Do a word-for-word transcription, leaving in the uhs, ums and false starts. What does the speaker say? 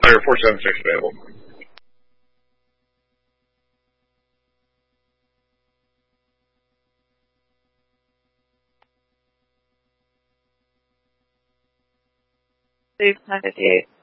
Or four seven six available. Save nine fifty-eight.